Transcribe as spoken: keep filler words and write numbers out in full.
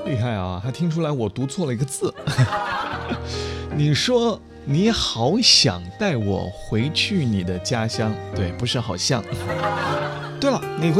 厉害啊，还听出来我读错了一个字。你说你好想带我回去你的家乡，对，不是好像。对了，你会